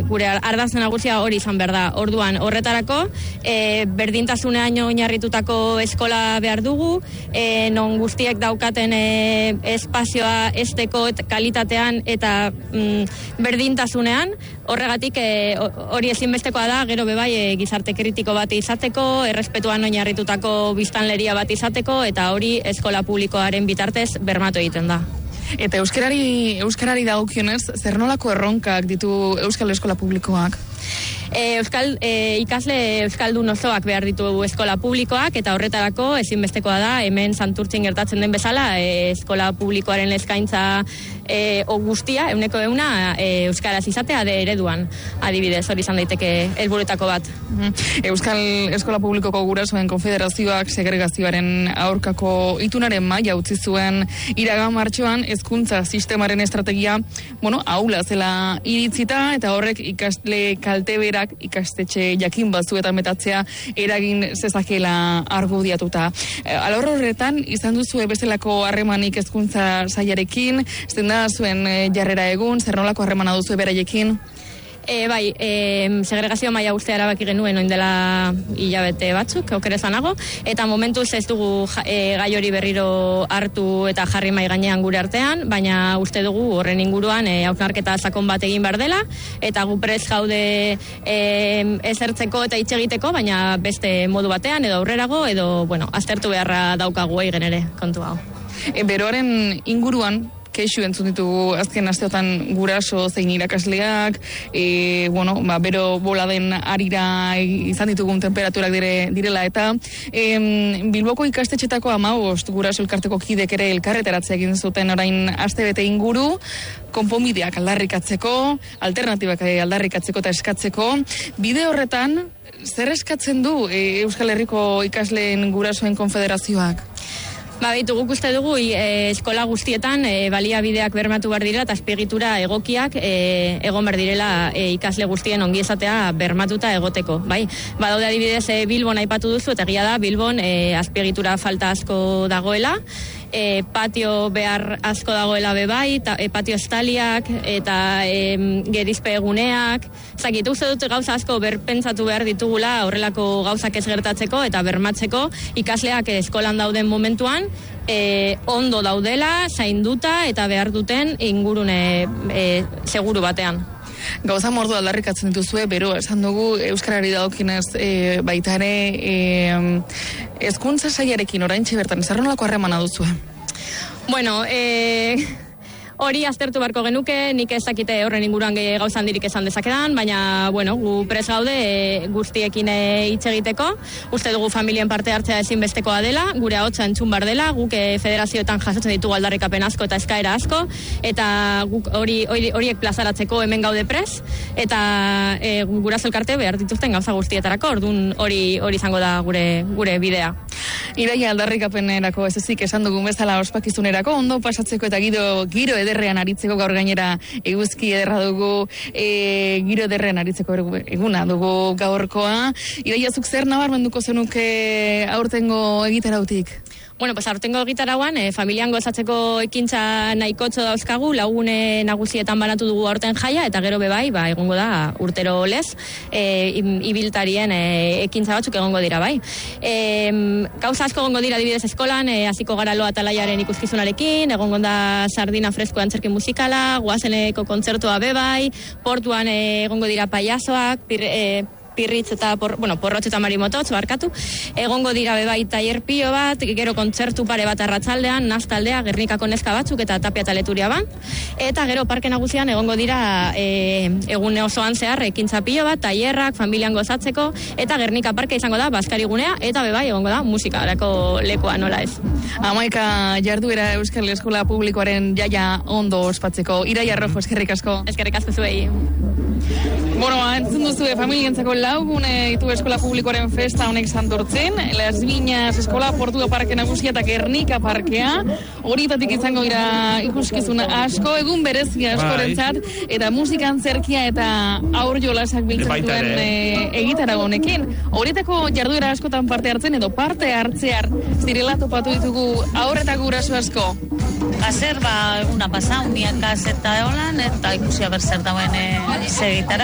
gure ardatz nagusia hori izan behar da. Orduan, horretarako, berdintasunean oinarritutako eskola behar dugu, non guztiek daukaten espazioa esteko kalitatean eta berdintasunean, horregatik hori ezinbestekoa da, gero bebai gizarte kritiko bat izateko, errespetuan oinarritutako biztanleria bat izateko, eta hori eskola publikoaren bitartez bermatu egiten da. Eta euskarari dagokionez, zer nolako erronkak ditu euskal eskola publikoak? Ikasle euskaldun osoak behar ditu eskola publikoak, eta horretarako ezinbestekoa da, hemen Santurtzin gertatzen den bezala, eskola publikoaren eskaintza guztia, 100% euskaraz izatea de ereduan, adibidez, hori izan daiteke helburuetako bat. Euskal Eskola Publikoko Gurasoen Konfederazioak segregazioaren aurkako itunaren maila utzi zuen iragan martxoan, hezkuntza sistemaren estrategia, ahula zela iritzita, eta horrek ikasle kalteberak ikastetxe jakin batzuetan metatzea eragin zezakela argudiatuta. Alor horretan, izan duzu bezalako harremanik hezkuntza sailarekin, zein da zuen jarrera egun, zer nolako harremana duzu beraiekin? Bai, segregazio maila ustea erabaki genuen oin dela hilabete batzuk, okerezanago, eta momentuz ez dugu gai hori berriro hartu eta jarri mai gainean gure artean, baina uste dugu horren inguruan hausnarketa sakon bat egin behar dela, eta gu prest gaude ezertzeko eta hitz egiteko, baina beste modu batean, edo aurrerago, edo, aztertu beharra daukagu egin ere kontu hau. Beroaren inguruan, keixu entzun ditugu azken asteotan guraso zein irakasleak, bero boladen arira izan ditugun temperaturak direla, eta Bilboko ikastetxetako 15 guraso elkarteko kidek ere elkarretaratzea egin zuten orain astebete inguru, konponbideak aldarrikatzeko, alternatibak aldarrikatzeko eta eskatzeko. Bide horretan, zer eskatzen du Euskal Herriko ikasleen gurasoen konfederazioak? Guk uste dugu eskola guztietan baliabideak bermatu behar dira eta azpiegitura egokiak egon behar direla ikasle guztien ongi izatea bermatuta egoteko. Badaude adibidez Bilbon aipatu duzu, eta egia da Bilbon azpiegitura falta asko dagoela, patio behar asko dagoela bebai, patio estaliak eta gerizpe eguneak. Uste dut gauza asko berpentsatu behar ditugula horrelako gauzak ez gertatzeko eta bermatzeko ikasleak eskolan dauden momentuan ondo daudela, zainduta eta behar duten ingurune seguru batean. Gauza mordu aldarrikatzen dituzue, bero, esan dugu euskarari dagokinez baita ere hezkuntza sailarekin oraintxe bertan, zer nolako harremana duzue? Hori aztertu beharko genuke, nik ezakite horren inguruan gauza handirik esan dezakedan, baina, gu prest gaude guztiekin hitz egiteko. Uste dugu familien parte hartzea ezinbestekoa dela, gure ahotsa entzun bar dela, guk federazioetan jasotzen ditugu aldarrikapen asko eta eskaera asko, eta guk horiek plazaratzeko hemen gaude prest, eta guraso elkarte behar dituzten gauza guztietarako, orduan hori izango da gure bidea. Iraia aldarrikapenerako ez ezik esan dugun bezala ospakizunerako, ondo pasatzeko eta giro ederrean aritzeko, gaur gainera eguzki ederra dugu, giro ederrean aritzeko eguna dugu gaurkoa. Iraia, zuk zer nabarmenduko zenuke aurtengo egitarautik? Aurtengo egitarauan, familian gozatzeko ekintza nahikotxo dauzkagu, lagune nagusietan banatu dugu aurten jaia, eta gero bebai, egongo da urtero lez, ibiltarien ekintza batzuk egongo dira, bai. Gauza asko egongo dira adibidez eskolan, hasiko gara Loa Talaiaren ikuskizunarekin, egongo da Sardina Fresko antzerki musikala, Goazeneko kontzertua bebai, portuan egongo dira paiazoak, Pirritz eta Porrotx eta Marimototx, barkatu. Egongo dira bebai tailer pilo bat, gero kontzertu pare bat arratsaldean, Naztaldea, Gernikako neska batzuk eta Tapia eta Leturia ban. Eta gero parke nagusian egongo dira egun osoan zehar ekintza pilo bat, tailerrak, familian gozatzeko, eta Gernika parke izango da Baskarigunea, eta bebai egongo da musikarako lekua, nola ez. 11 jarduera Euskal Eskola Publikoaren jaia ondo ospatzeko. Iraia Rojo, eskerrik asko. Eskerrik asko zuei. Entzun duzu familientzako laugune ditu Eskola Publikoaren festa honek Santurtzin, Las Viñas Eskola, Portua Parke Nagusia eta Gernika Parkea, horietatik izango dira ikuskizun asko, egun berezia askorentzat, eta musikan zerkia eta aur jolasak biltzen duen egitara honekin. Horietako jarduera askotan parte hartzen edo parte hartzear zirela topatu ditugu aur eta guraso asko. Kaser, eguna pasa, unian kaseta eolan, eta ikusia berzer dauen segitara.